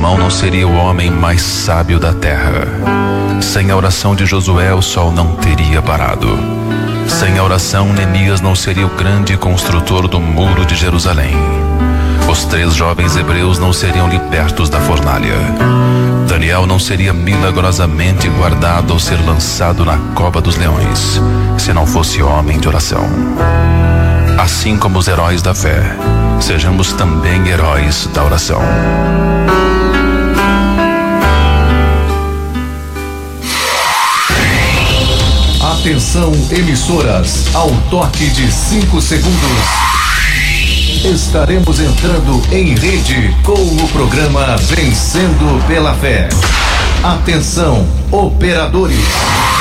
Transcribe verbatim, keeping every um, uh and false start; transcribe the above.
Salomão não seria o homem mais sábio da terra. Sem a oração de Josué, o sol não teria parado. Sem a oração, Neemias não seria o grande construtor do muro de Jerusalém. Os três jovens hebreus não seriam libertos da fornalha. Daniel não seria milagrosamente guardado ao ser lançado na cova dos leões, se não fosse homem de oração. Assim como os heróis da fé, sejamos também heróis da oração. Atenção, emissoras, ao toque de cinco segundos. Estaremos entrando em rede com o programa Vencendo pela Fé. Atenção, operadores.